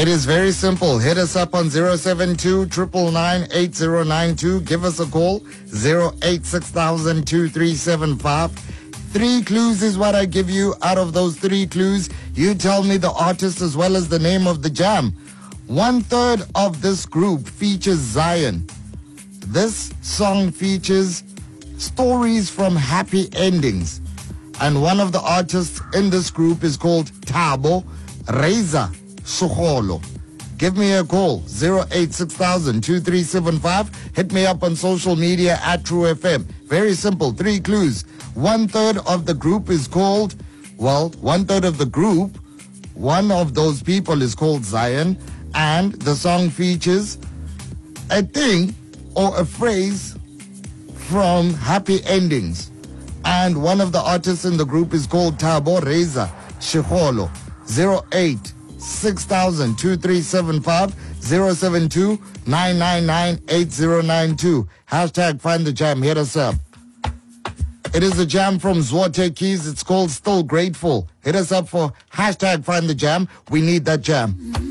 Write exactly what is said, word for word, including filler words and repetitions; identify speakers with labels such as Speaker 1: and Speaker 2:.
Speaker 1: It is very simple. Hit us up on zero seven two, nine nine nine, eight zero nine two. Give us a call, zero eight six thousand, two three seven five. Three clues is what I give you. Out of those three clues, you tell me the artist as well as the name of the jam. One third of this group features Zion. This song features stories from happy endings. And one of the artists in this group is called Thabo Reza Shogolo. Give me a call, zero eight six thousand, two three seven five. Hit me up on social media at True F M. Very simple, three clues. One third of the group is called, well, one third of the group, one of those people is called Zion, and the song features a thing or a phrase from happy endings. And one of the artists in the group is called Thabo Reza Shogolo. zero eight six thousand, two three seven five, zero seven two, nine nine nine, eight zero nine two. Hashtag find the jam. Hit us up. It is a jam from Zwarte Keys. It's called Still Grateful. Hit us up for hashtag find the jam. We need that jam.